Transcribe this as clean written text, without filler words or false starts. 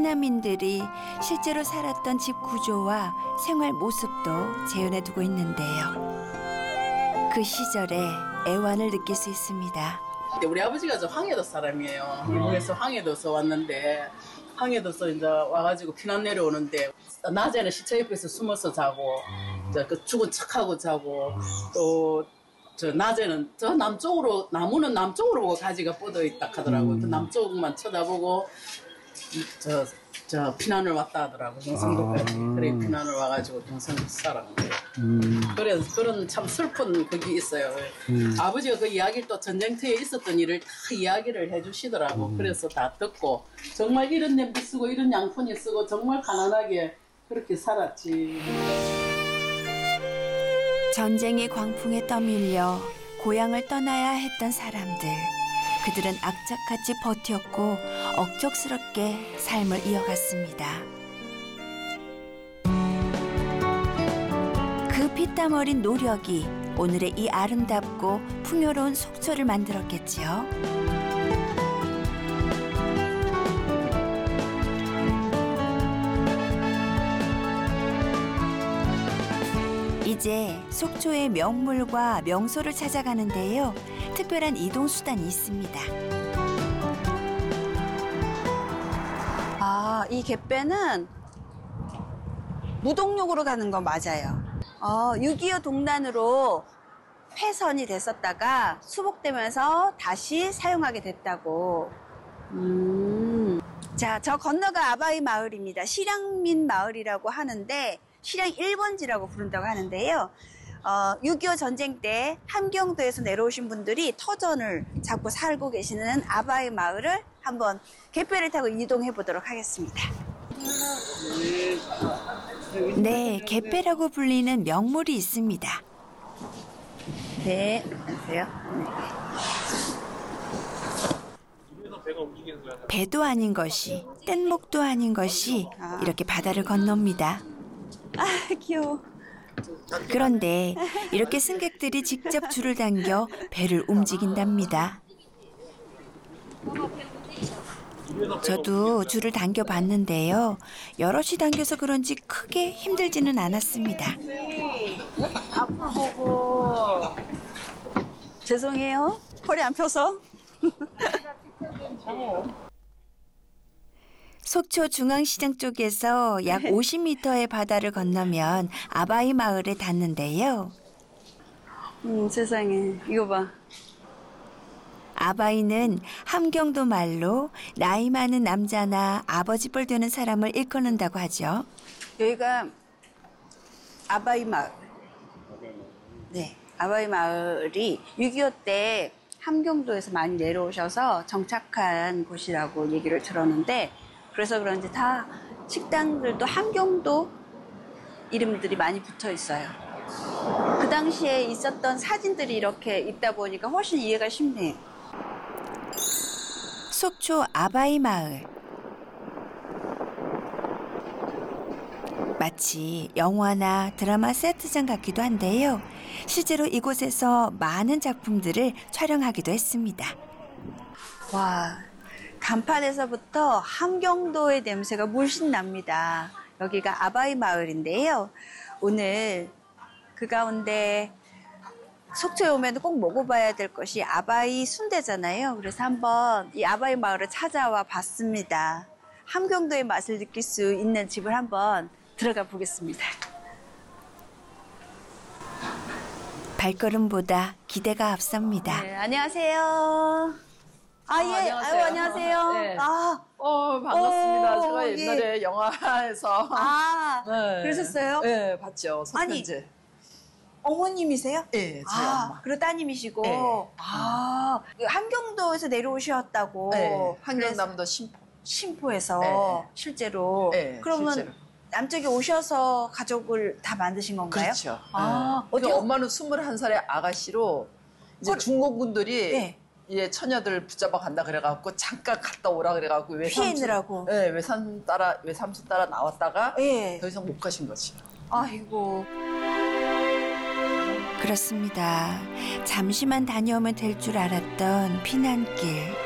피난민들이 실제로 살았던 집 구조와 생활 모습도 재현해 두고 있는데요. 그 시절의 애환을 느낄 수 있습니다. 우리 아버지가 저 황해도 사람이에요. 미국에서 황해도서 왔는데 황해도서 이제 와가지고 피난 내려오는데 낮에는 시차 옆에서 숨어서 자고 그 죽은 척하고 자고 또 저 낮에는 저 남쪽으로 나무는 남쪽으로 보고 가지가 뻗어 있다 하더라고요. 그 남쪽만 쳐다보고 저 피난을 왔다 하더라고요. 경상도까지. 그래 피난을 와가지고 경상도 살았는데. 그래서 그런 참 슬픈 그게 있어요. 아버지가 그 이야기를 또 전쟁터에 있었던 일을 다 이야기를 해주시더라고. 그래서 다 듣고 정말 이런 냄비 쓰고 이런 양푼이 쓰고 정말 가난하게 그렇게 살았지. 전쟁의 광풍에 떠밀려 고향을 떠나야 했던 사람들. 그들은 악착같이 버텼고 억척스럽게 삶을 이어갔습니다. 그 피땀 어린 노력이 오늘의 이 아름답고 풍요로운 속초를 만들었겠지요. 이제 속초의 명물과 명소를 찾아가는데요. 특별한 이동 수단이 있습니다. 이 갯배는 무동역으로 가는 거 맞아요. 6.25 동란으로 폐선이 됐었다가 수복되면서 다시 사용하게 됐다고. 자, 저 건너가 아바이 마을입니다. 실향민 마을이라고 하는데 실향 1번지라고 부른다고 하는데요. 6.25 전쟁 때 함경도에서 내려오신 분들이 터전을 잡고 살고 계시는 아바이 마을을 한번 갯배를 타고 이동해 보도록 하겠습니다. 네, 갯배라고 불리는 명물이 있습니다. 네, 안녕하세요. 배도 아닌 것이, 뗏목도 아닌 것이 이렇게 바다를 건넙니다. 귀여워. 그런데 이렇게 승객들이 직접 줄을 당겨 배를 움직인답니다. 저도 줄을 당겨 봤는데요. 여럿이 당겨서 그런지 크게 힘들지는 않았습니다. 앞을 보고. 죄송해요. 허리 안 펴서. 속초 중앙시장 쪽에서 약 50m의 바다를 건너면 아바이 마을에 닿는데요. 세상에. 이거 봐. 아바이는 함경도 말로 나이 많은 남자나 아버지뻘 되는 사람을 일컫는다고 하죠. 여기가 아바이 마을. 네. 아바이 마을이 6.25 때 함경도에서 많이 내려오셔서 정착한 곳이라고 얘기를 들었는데 그래서 그런지 다 식당들도 함경도 이름들이 많이 붙어 있어요. 그 당시에 있었던 사진들이 이렇게 있다 보니까 훨씬 이해가 쉽네요. 속초 아바이 마을. 마치 영화나 드라마 세트장 같기도 한데요. 실제로 이곳에서 많은 작품들을 촬영하기도 했습니다. 와, 간판에서부터 함경도의 냄새가 물씬 납니다. 여기가 아바이 마을인데요. 오늘 그 가운데 속초에 오면 꼭 먹어봐야 될 것이 아바이 순대잖아요. 그래서 한번 이 아바이 마을을 찾아와 봤습니다. 함경도의 맛을 느낄 수 있는 집을 한번 들어가 보겠습니다. 발걸음보다 기대가 앞섭니다. 네, 안녕하세요. 예. 안녕하세요. 안녕하세요. 네. 오, 반갑습니다. 제가 옛날에 예. 영화에서. 네. 그러셨어요? 네, 봤죠. 손편지. 어머님이세요? 네, 저희 엄마. 그리고 따님이시고. 네. 함경도에서 내려오셨다고. 네, 한경남도 신포. 신포에서 네. 실제로. 네, 그러면 실제로. 남쪽에 오셔서 가족을 다 만드신 건가요? 그렇죠. 네. 어떻게 엄마는 21살의 아가씨로 이제 중공군들이 네. 이제 처녀들 붙잡아 간다 그래갖고 잠깐 갔다 오라 그래갖고 피해느라고. 네, 외삼촌 따라 나왔다가 네. 더 이상 못 가신 거지. 아이고. 그렇습니다. 잠시만 다녀오면 될 줄 알았던 피난길.